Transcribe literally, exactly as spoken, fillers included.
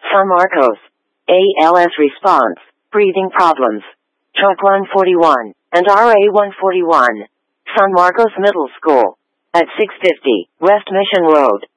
San Marcos. A L S response, breathing problems. Truck one forty-one, and R A one forty-one. San Marcos Middle School. At six fifty, West Mission Road.